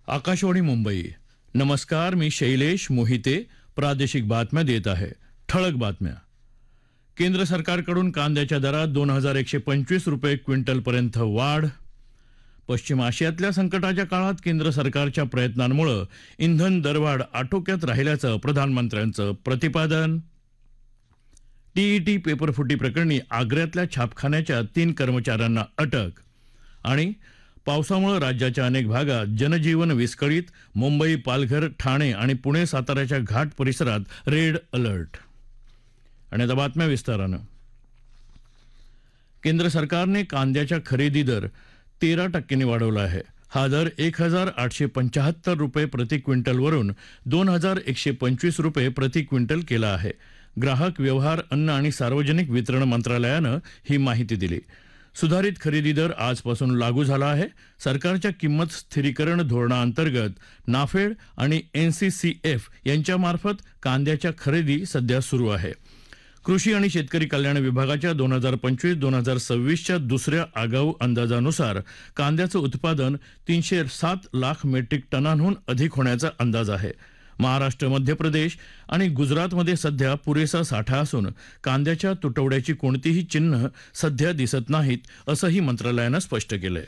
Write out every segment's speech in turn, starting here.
आकाशवाणी मुंबई. नमस्कार, मी शैलेश मोहिते. प्रादेशिक बातम्या देत आहे. ठळक बातम्या. केंद्र सरकारकडून कांद्याच्या दरात 2125 रुपये क्विंटलपर्यंत वाढ. पश्चिम आशियातल्या संकटाच्या काळात केंद्र सरकारच्या प्रयत्नांमुळे इंधन दरवाढ आटोक्यात राहिल्याचं प्रधानमंत्र्यांचं प्रतिपादन. टीईटी पेपरफुटी प्रकरणी आग्र्यातल्या छापखान्याच्या 3 कर्मचाऱ्यांना अटक. आणि पावसामुळे राज्याच्या अनेक भागात जनजीवन विस्कळीत. मुंबई, पालघर, ठाणे आणि पुणे, साताऱ्याच्या घाट परिसरात रेड अलर्ट. आणि आता बातम्या विस्तारानं. केंद्र सरकारने कांद्याच्या खरेदी दर 13% वाढवला आहे. हा दर 1875 रुपये प्रति क्विंटलवरून 2125 रुपये प्रति क्विंटल केला आहे. ग्राहक व्यवहार, अन्न आणि सार्वजनिक वितरण मंत्रालयानं ही माहिती दिली. सुधारित खरेदी दर आजपासून लागू झाला आहे. सरकारच्या किंमत स्थिरीकरण धोरणाअंतर्गत नाफेड आणि NCCF यांच्यामार्फत कांद्याच्या खरेदी सध्या सुरू आहे. कृषी आणि शेतकरी कल्याण विभागाच्या 2025-2026च्या दुसऱ्या आगाऊ अंदाजानुसार कांद्याचं उत्पादन 307 लाख मेट्रिक टनांहून अधिक होण्याचा अंदाज आहे. महाराष्ट्र, मध्य प्रदेश आणि गुजरातमध्ये सध्या पुरेसा साठा असून कांद्याच्या तुटवड्याची कोणतीही चिन्ह सध्या दिसत नाहीत, असंही मंत्रालयानं स्पष्ट केलंय.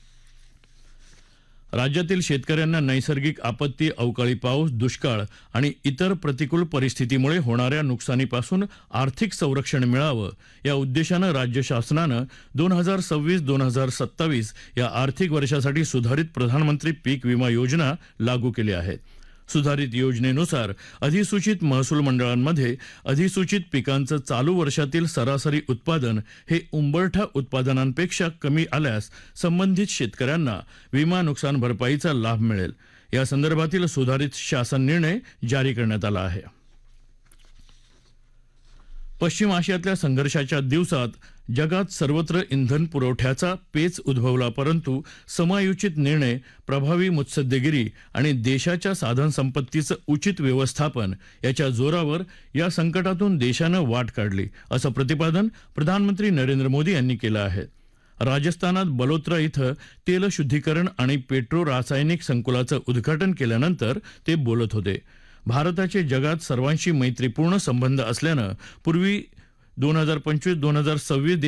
राज्यातील शेतकऱ्यांना नैसर्गिक आपत्ती, अवकाळी पाऊस, दुष्काळ आणि इतर प्रतिकूल परिस्थितीमुळे होणाऱ्या नुकसानीपासून आर्थिक संरक्षण मिळावं या उद्देशानं राज्य शासनानं 2026-2027 या आर्थिक वर्षासाठी सुधारित प्रधानमंत्री पीक विमा योजना लागू केली आहे. सुधारित योजनेनुसार अधिसूचित महसूल मंडळांमध्ये अधिसूचित पिकांचं चालू वर्षातील सरासरी उत्पादन हे उंबरठा उत्पादनांपेक्षा कमी आल्यास संबंधित शेतकऱ्यांना विमा नुकसान भरपाईचा लाभ मिळेल. या संदर्भातील सुधारित शासन निर्णय जारी करण्यात आला आहे. पश्चिम आशियातल्या संघर्षाच्या दिवसात जगात सर्वत्र इंधन पुरवठ्याचा पेच उद्भवला, परंतु समायोजित निर्णय, प्रभावी मुत्सद्देगिरी आणि देशाच्या साधनसंपत्तीचं उचित व्यवस्थापन याच्या जोरावर या संकटातून देशानं वाट काढली, असं प्रतिपादन प्रधानमंत्री नरेंद्र मोदी यांनी केलं आहे. राजस्थानात बलोत्रा इथं तेल शुद्धीकरण आणि पेट्रो रासायनिक संकुलाचं उद्घाटन केल्यानंतर ते बोलत होते. भारताचे जगात सर्वांशी मैत्रीपूर्ण संबंध असल्यानं पूर्वी 2025-2026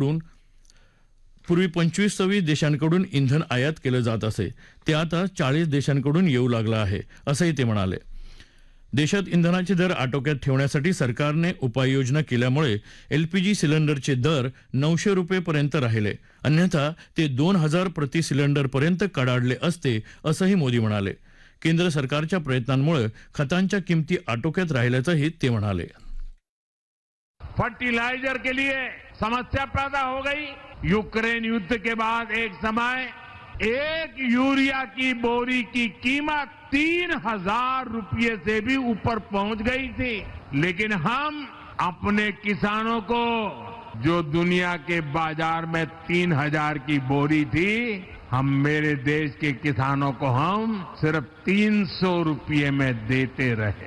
देशांकडून इंधन आयात केलं जात असे, ते आता 40 देशांकडून येऊ लागलं आहे, असंही ते म्हणाले. देशात इंधनाचे दर आटोक्यात ठेवण्यासाठी सरकारने उपाययोजना केल्यामुळे LPG सिलेंडरचे दर 900 रुपयेपर्यंत राहिले, अन्यथा ते 2000 प्रति सिलेंडरपर्यंत कडाडले असते, असंही मोदी म्हणाले. केंद्र सरकारच्या प्रयत्नांमुळे खतांच्या किमती आटोक्यात राहिल्याचंही ते म्हणाले. फर्टिलाइजर के लिए समस्या पैदा हो गई. यूक्रेन युद्ध के बाद एक समय एक यूरिया की बोरी की कीमत 3000 रुपये से भी ऊपर पहुंच गई थी. लेकिन हम अपने किसानों को, जो दुनिया के बाजार में 3000 की बोरी थी, हम मेरे देश के किसानों को हम सिर्फ 300 रुपये में देते रहे.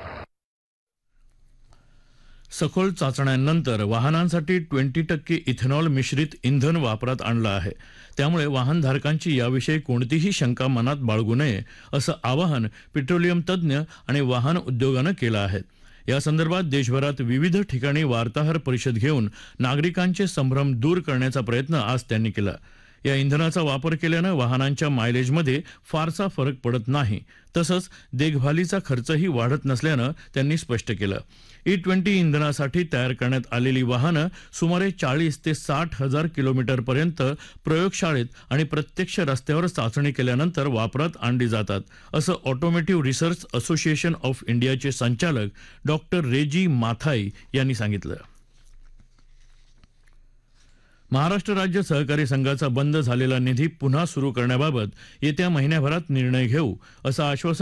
सखोल चाचण्यांनंतर वाहनांसाठी 20% इथेनॉल मिश्रित इंधन वापरात आणलं आहे. त्यामुळे वाहनधारकांची याविषयी कोणतीही शंका मनात बाळगू नये, असं आवाहन पेट्रोलियम तज्ज्ञ आणि वाहन उद्योगानं केलं आहे. या संदर्भात देशभरात विविध ठिकाणी वार्ताहर परिषद घेऊन नागरिकांचे संभ्रम दूर करण्याचा प्रयत्न आज त्यांनी केला. या इंधनाचा वापर केल्यानं वाहनांच्या मायलेजमध्ये फारसा फरक पडत नाही, तसंच देखभालीचा खर्चही वाढत नसल्यानं त्यांनी स्पष्ट केलं. E20 इंधनासाठी तयार करण्यात आलेली वाहनं सुमारे 40 ते 60 हजार किलोमीटरपर्यंत प्रयोगशाळेत आणि प्रत्यक्ष रस्त्यावर चाचणी केल्यानंतर वापरात आणली जातात, असं ऑटोमोटिव्ह रिसर्च असोसिएशन ऑफ इंडियाचे संचालक डॉक्टर रेजी माथाई यांनी सांगितलं. महाराष्ट्र राज्य सहकारी संघाचा बंद झालेला निधी पुन्हा सुरू करण्याबाबत येत्या महिन्याभरात निर्णय घेऊ, असं आश्वासन